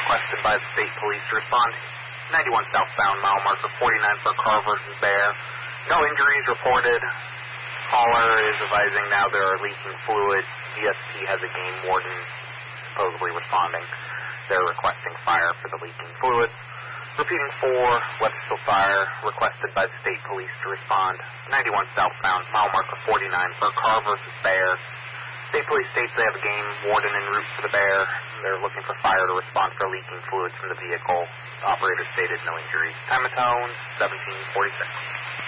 requested by the state police to respond. 91 southbound, mile marker 49 for car versus bear. No injuries reported. Caller is advising now there are leaking fluid. DSP has a game warden supposedly responding. They're requesting fire for the leaking fluid. Repeating 4, Wethersfield Fire, requested by the state police to respond. 91 southbound, mile marker 49 for car versus bear. State police states they have a game warden en route for the bear. They're looking for fire to respond for leaking fluids from the vehicle. The operator stated no injuries. Time of tone, 17:46.